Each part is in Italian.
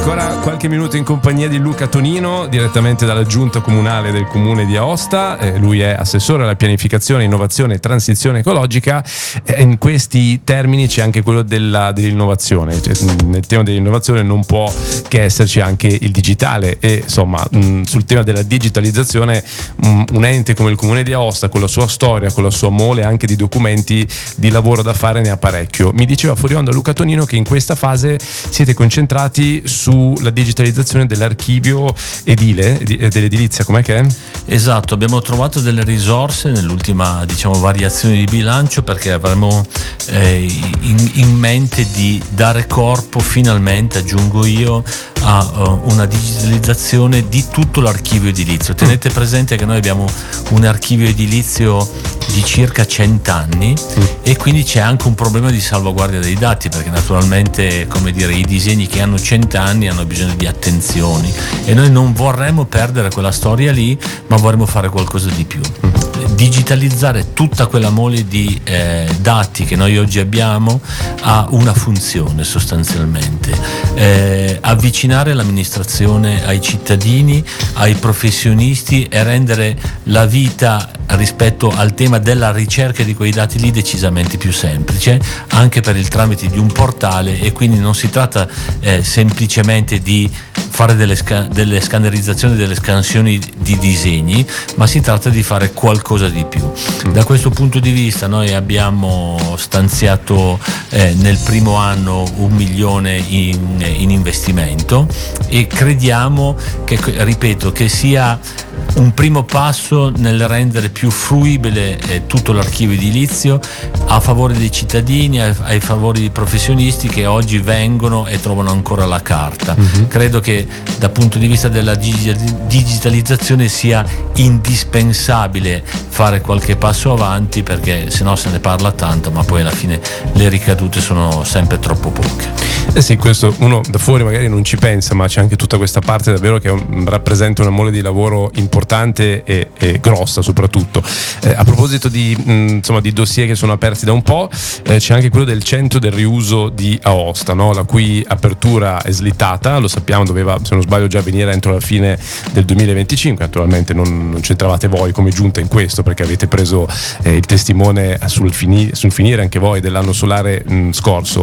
Ancora qualche minuto in compagnia di Luca Tonino, direttamente dalla giunta comunale del comune di Aosta. Lui è assessore alla pianificazione, innovazione e transizione ecologica. In questi termini c'è anche quello dell'innovazione, cioè, nel tema dell'innovazione non può che esserci anche il digitale e insomma sul tema della digitalizzazione un ente come il comune di Aosta, con la sua storia, con la sua mole anche di documenti di lavoro da fare, ne ha parecchio. Mi diceva fuori onda Luca Tonino che in questa fase siete concentrati sulla digitalizzazione dell'archivio edile, dell'edilizia, com'è che è? Esatto, abbiamo trovato delle risorse nell'ultima variazione di bilancio perché avremo in mente di dare corpo finalmente, aggiungo io, a una digitalizzazione di tutto l'archivio edilizio. Tenete presente che noi abbiamo un archivio edilizio di circa 100 anni e quindi c'è anche un problema di salvaguardia dei dati, perché naturalmente, come dire, i disegni che hanno 100 anni hanno bisogno di attenzioni e noi non vorremmo perdere quella storia lì, ma vorremmo fare qualcosa di più. Digitalizzare tutta quella mole di dati che noi oggi abbiamo ha una funzione sostanzialmente, avvicinare l'amministrazione ai cittadini, ai professionisti e rendere la vita rispetto al tema della ricerca di quei dati lì decisamente più semplice, anche per il tramite di un portale, e quindi non si tratta semplicemente di fare delle scannerizzazioni, delle scansioni di disegni, ma si tratta di fare qualcosa di più. Da questo punto di vista noi abbiamo stanziato nel primo anno 1 milione in investimento e crediamo che, ripeto, che sia un primo passo nel rendere più fruibile tutto l'archivio edilizio a favore dei cittadini, a favore dei professionisti che oggi vengono e trovano ancora la carta. Credo che dal punto di vista della digitalizzazione sia indispensabile fare qualche passo avanti, perché se no se ne parla tanto ma poi alla fine le ricadute sono sempre troppo poche. Sì, questo uno da fuori magari non ci pensa, ma c'è anche tutta questa parte davvero che rappresenta una mole di lavoro importante e grossa soprattutto. A proposito di dossier che sono aperti da un po', c'è anche quello del centro del riuso di Aosta, no? La cui apertura è slittata, lo sappiamo, doveva, se non sbaglio, già venire entro la fine del 2025. Naturalmente non c'entravate voi come giunta in questo, perché avete preso il testimone sul finire anche voi dell'anno solare scorso.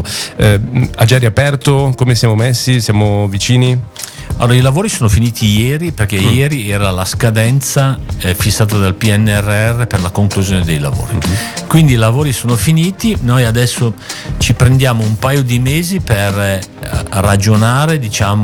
Ha già riaperto? Come siamo messi? Siamo vicini? Allora, i lavori sono finiti ieri, perché ieri era la scadenza fissata dal PNRR per la conclusione dei lavori. Quindi i lavori sono finiti, noi adesso ci prendiamo un paio di mesi per ragionare,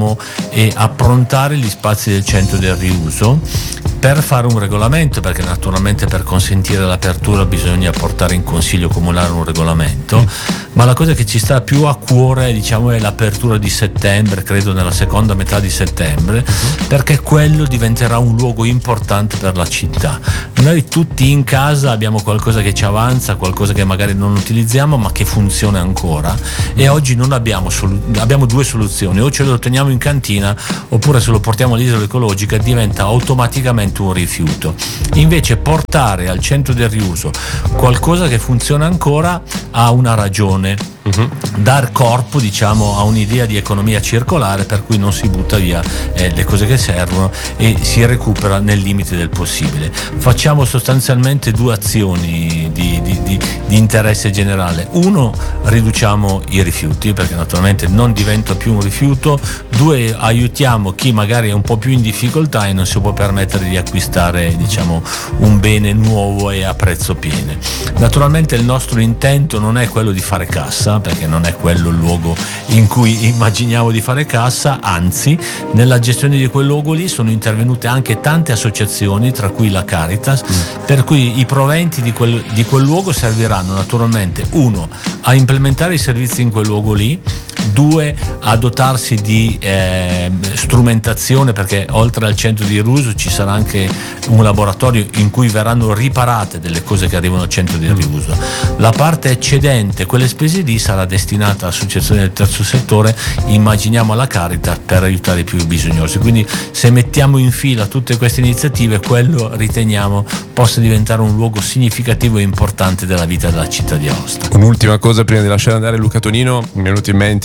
e approntare gli spazi del centro del riuso, per fare un regolamento, perché naturalmente per consentire l'apertura bisogna portare in consiglio comunale un regolamento, ma la cosa che ci sta più a cuore è l'apertura di settembre, credo nella seconda metà di settembre, perché quello diventerà un luogo importante per la città. Noi tutti in casa abbiamo qualcosa che ci avanza, qualcosa che magari non utilizziamo ma che funziona ancora, e oggi non abbiamo due soluzioni: o ce lo teniamo in cantina oppure se lo portiamo all'isola ecologica diventa automaticamente un rifiuto. Invece portare al centro del riuso qualcosa che funziona ancora ha una ragione, dar corpo a un'idea di economia circolare, per cui non si butta via le cose che servono e si recupera nel limite del possibile. Facciamo sostanzialmente due azioni di interesse generale: uno, riduciamo i rifiuti, perché naturalmente non diventa più un rifiuto; due, aiutiamo chi magari è un po' più in difficoltà e non si può permettere di acquistare un bene nuovo e a prezzo pieno. Naturalmente il nostro intento non è quello di fare cassa, perché non è quello il luogo in cui immaginiamo di fare cassa, anzi nella gestione di quel luogo lì sono intervenute anche tante associazioni, tra cui la Caritas, per cui i proventi di quel luogo serviranno naturalmente, uno, a implementare i servizi in quel luogo lì, due, a dotarsi di strumentazione, perché oltre al centro di riuso ci sarà anche un laboratorio in cui verranno riparate delle cose che arrivano al centro di riuso. La parte eccedente, quelle spese lì, sarà destinata a associazioni del terzo settore, immaginiamo alla Caritas, per aiutare i più bisognosi. Quindi se mettiamo in fila tutte queste iniziative, quello riteniamo possa diventare un luogo significativo e importante della vita della città di Aosta. Un'ultima cosa prima di lasciare andare Luca Tonino, mi è venuto in mente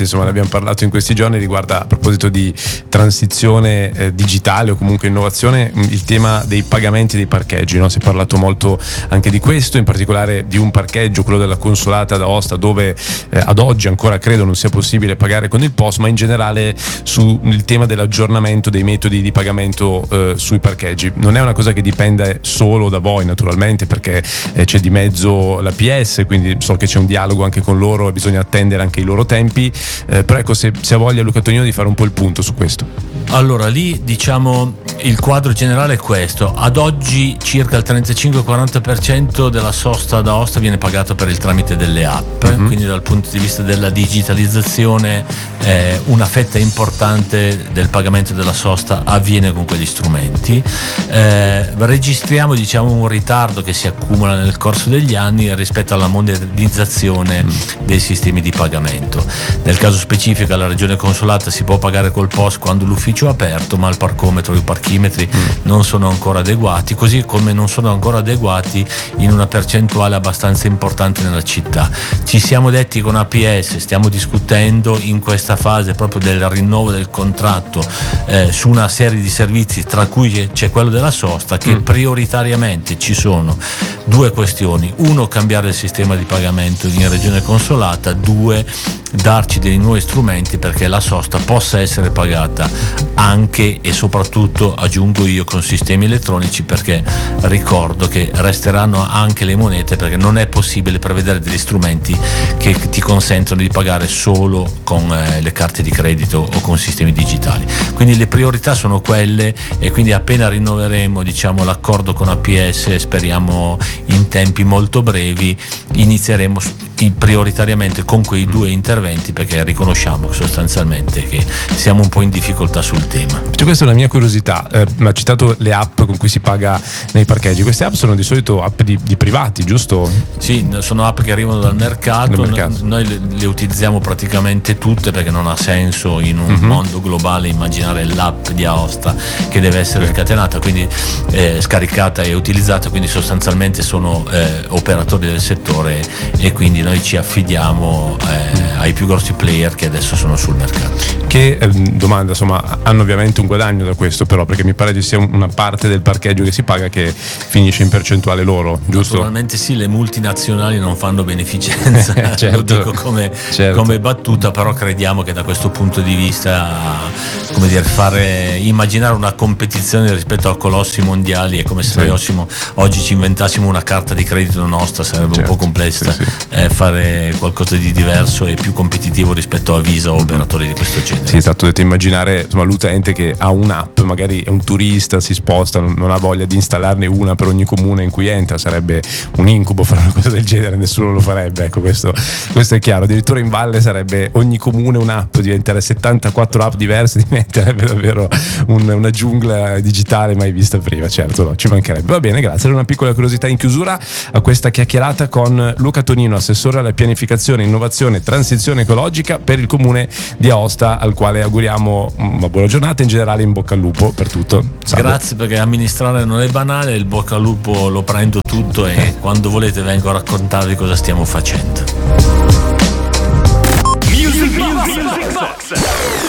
insomma ne abbiamo parlato in questi giorni, riguarda, a proposito di transizione digitale o comunque innovazione, il tema dei pagamenti dei parcheggi, no? Si è parlato molto anche di questo, in particolare di un parcheggio, quello della Consolata ad Aosta, dove ad oggi ancora credo non sia possibile pagare con il POS, ma in generale sul tema dell'aggiornamento dei metodi di pagamento sui parcheggi. Non è una cosa che dipende solo da voi, naturalmente, perché c'è di mezzo la PS, quindi so che c'è un dialogo anche con loro e bisogna attendere anche i loro tempi, però ecco, se ha voglia Luca Tonino di fare un po' il punto su questo. Allora, lì diciamo il quadro generale è questo: ad oggi circa il 35-40% della sosta ad Aosta viene pagato per il tramite delle app, quindi dal punto di vista della digitalizzazione una fetta importante del pagamento della sosta avviene con quegli strumenti. Registriamo diciamo un ritardo che si accumula nel corso degli anni rispetto alla modernizzazione dei sistemi di pagamento. Nel caso specifico alla Regione Consolata si può pagare col POS quando l'ufficio è aperto, ma il parcometro e i parchimetri non sono ancora adeguati, così come non sono ancora adeguati in una percentuale abbastanza importante nella città. Ci siamo detti con APS, stiamo discutendo in questa fase proprio del rinnovo del contratto su una serie di servizi, tra cui c'è quello della sosta, che prioritariamente ci sono due questioni: uno, cambiare il sistema di pagamento in Regione Consolata; due, darci dei nuovi strumenti perché la sosta possa essere pagata anche e soprattutto, aggiungo io, con sistemi elettronici, perché ricordo che resteranno anche le monete, perché non è possibile prevedere degli strumenti che ti consentono di pagare solo con le carte di credito o con sistemi digitali. Quindi le priorità sono quelle, e quindi appena rinnoveremo diciamo l'accordo con APS, speriamo in tempi molto brevi, inizieremo prioritariamente con quei due interventi, perché riconosciamo sostanzialmente che siamo un po' in difficoltà sul tema. Questa è una mia curiosità, ha citato le app con cui si paga nei parcheggi. Queste app sono di solito app di privati, giusto? Sì, sono app che arrivano dal mercato. Noi le utilizziamo praticamente tutte, perché non ha senso in un mondo globale immaginare l'app di Aosta che deve essere scatenata, quindi scaricata e utilizzata, quindi sostanzialmente sono operatori del settore, e quindi noi ci affidiamo ai più grossi player che adesso sono sul mercato. Che domanda, insomma, hanno ovviamente un guadagno da questo, però, perché mi pare ci sia una parte del parcheggio che si paga che finisce in percentuale loro, giusto? Naturalmente sì, le multinazionali non fanno beneficenza, certo, lo dico come battuta, però crediamo che da questo punto di vista, come dire, immaginare una competizione rispetto a colossi mondiali è come se noi oggi ci inventassimo una carta di credito nostra, sarebbe un po' complessa. Fare qualcosa di diverso e più competitivo rispetto a Visa o operatori di questo genere. Sì, esatto, dovete immaginare, insomma, l'utente che ha un'app, magari è un turista, si sposta, non ha voglia di installarne una per ogni comune in cui entra, sarebbe un incubo fare una cosa del genere, nessuno lo farebbe, ecco, questo è chiaro. Addirittura in valle sarebbe ogni comune un'app, diventare 74 app diverse, diventerebbe davvero una giungla digitale mai vista prima, certo, no, ci mancherebbe. Va bene, grazie, era una piccola curiosità in chiusura a questa chiacchierata con Luca Tonino, assessore alla pianificazione, innovazione e transizione ecologica per il comune di Aosta, al quale auguriamo una buona giornata, in generale in bocca al lupo per tutto. Salve. Grazie, perché amministrare non è banale, il bocca al lupo lo prendo tutto e quando volete vengo a raccontarvi cosa stiamo facendo. Music Box.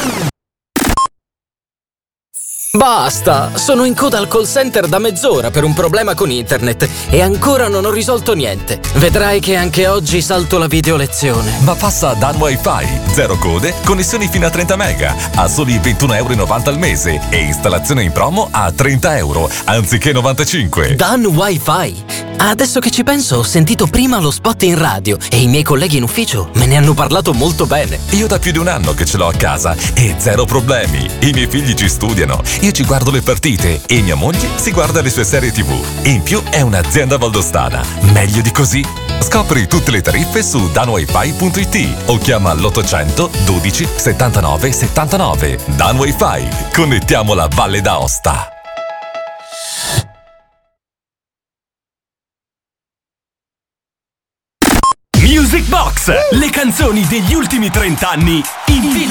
Basta! Sono in coda al call center da mezz'ora per un problema con internet e ancora non ho risolto niente. Vedrai che anche oggi salto la video lezione. Ma passa a Dan Wi-Fi. Zero code, connessioni fino a 30 mega, a soli 21,90 € al mese e installazione in promo a 30 € anziché 95. Dan Wi-Fi? Adesso che ci penso, ho sentito prima lo spot in radio e i miei colleghi in ufficio me ne hanno parlato molto bene. Io da più di un anno che ce l'ho a casa e zero problemi. I miei figli ci studiano, io ci guardo le partite e mia moglie si guarda le sue serie TV. In più è un'azienda valdostana. Meglio di così? Scopri tutte le tariffe su danwifi.it o chiama l'800 12 79 79. Dan Wi-Fi. Connettiamo la Valle d'Aosta. Music Box, le canzoni degli ultimi 30 anni in